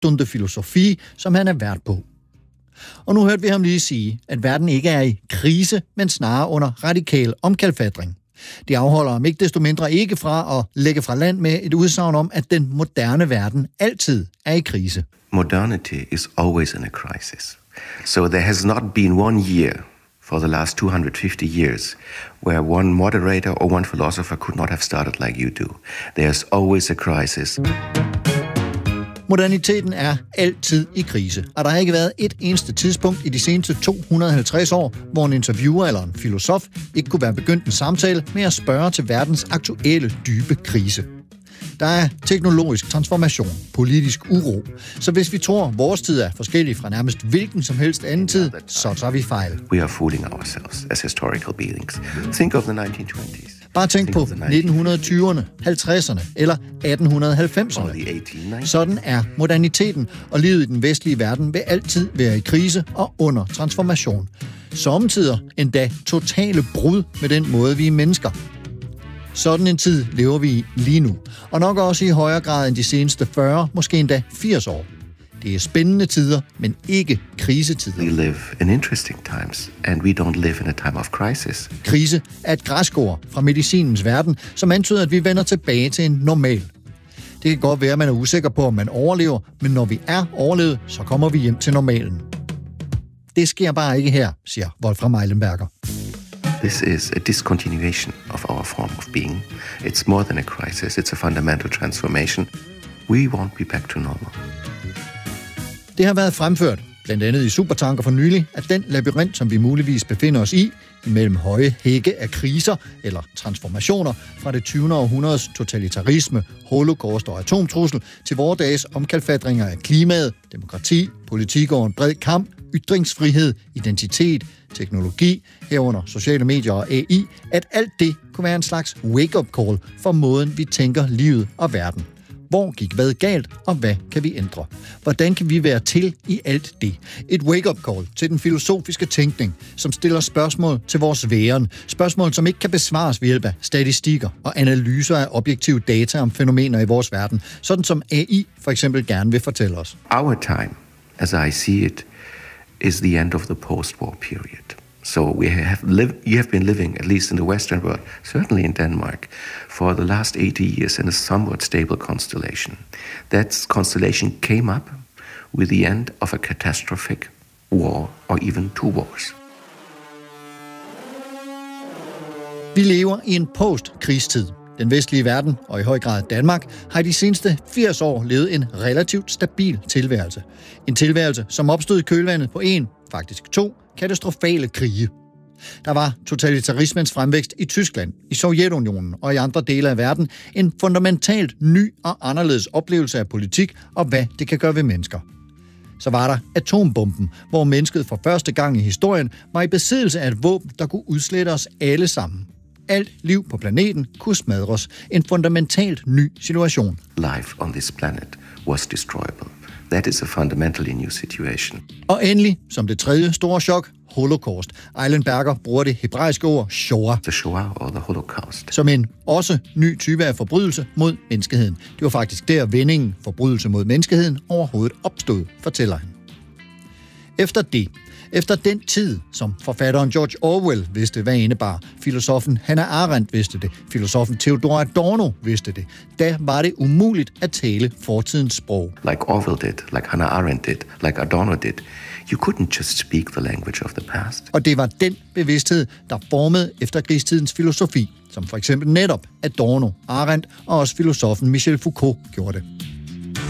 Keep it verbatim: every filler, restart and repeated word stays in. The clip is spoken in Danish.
Stunde Philosophie, som han er vært på. Og nu hørte vi ham lige sige, at verden ikke er i krise, men snarere under radikal omkalfatring. Det afholder ham ikke desto mindre ikke fra at lægge fra land med et udsagn om, at den moderne verden altid er i krise. Modernity is always in a crisis. So there has not been one year for the last two hundred fifty years where one moderator or one philosopher could not have started like you do. There's always a crisis. Moderniteten er altid i krise, og der har ikke været et eneste tidspunkt i de seneste to hundrede og halvtreds år, hvor en interviewer eller en filosof ikke kunne være begyndt en samtale med at spørge til verdens aktuelle dybe krise. Der er teknologisk transformation, politisk uro, så hvis vi tror, at vores tid er forskellig fra nærmest hvilken som helst anden tid, så tager vi fejl. We are fooling ourselves as historical beings. Think of the nineteen twenties. Bare tænk på nitten tyverne, halvtredserne eller atten halvfemserne. Sådan er moderniteten, og livet i den vestlige verden vil altid være i krise og under transformation. Sommetider endda totale brud med den måde, vi er mennesker. Sådan en tid lever vi i lige nu, og nok også i højere grad end de seneste fyrre, måske endda firs år. Det er spændende tider, men ikke krisetider. We live in interesting times, and we don't live in a time of crisis. Krise er et græskord fra medicinens verden, som antyder, at vi vender tilbage til en normal. Det kan godt være, at man er usikker på, om man overlever, men når vi er overlevet, så kommer vi hjem til normalen. Det sker bare ikke her, siger Wolfram Eilenberger. This is a discontinuation of our form of being. It's more than a crisis, it's a fundamental transformation. We won't be back to normal. Det har været fremført, blandt andet i Supertanker for nylig, at den labyrint, som vi muligvis befinder os i, imellem høje hække af kriser eller transformationer fra det tyvende århundredes totalitarisme, holocaust og atomtrussel til vore dages omkalfatringer af klimaet, demokrati, politik og en bred kamp, ytringsfrihed, identitet, teknologi, herunder sociale medier og A I, at alt det kunne være en slags wake-up call for måden, vi tænker livet og verden. Hvor gik hvad galt, og hvad kan vi ændre? Hvordan kan vi være til i alt det? Et wake-up call til den filosofiske tænkning, som stiller spørgsmål til vores væren. Spørgsmål, som ikke kan besvares ved hjælp af statistikker og analyser af objektive data om fænomener i vores verden, sådan som A I for eksempel gerne vil fortælle os. Our time, as I see it, is the end of the post-war period. So we have lived, you have been living, at least in the Western world, certainly in Denmark, for the last eighty years in a somewhat stable constellation. That constellation came up with the end of a catastrophic war, or even two wars. Vi lever i en post-krigstid. Den vestlige verden, og i høj grad Danmark, har i de seneste firs år levet en relativt stabil tilværelse. En tilværelse, som opstod i kølvandet på en, faktisk to, katastrofale krige. Der var totalitarismens fremvækst i Tyskland, i Sovjetunionen og i andre dele af verden en fundamentalt ny og anderledes oplevelse af politik og hvad det kan gøre ved mennesker. Så var der atombomben, hvor mennesket for første gang i historien var i besiddelse af et våben, der kunne udslette os alle sammen. Alt liv på planeten kunne smadres. En fundamentalt ny situation. Life on this planet was destroyable. That is a fundamentally new situation. Og endelig, som det tredje store chok, Holocaust. Eilenberger bruger det hebraiske ord Shoah. The Shoah or the Holocaust. Som en også ny type af forbrydelse mod menneskeheden. Det var faktisk der vendingen forbrydelse mod menneskeheden overhovedet opstod, fortæller han. Efter det, efter den tid, som forfatteren George Orwell vidste, hvad indebar, filosofen Hannah Arendt vidste det, filosofen Theodor Adorno vidste det, da var det umuligt at tale fortidens sprog. Like Orwell did, like Hannah Arendt did, like Adorno did. You couldn't just speak the language of the past. Og det var den bevidsthed, der formede efterkrigstidens filosofi, som for eksempel netop Adorno, Arendt og også filosofen Michel Foucault gjorde det.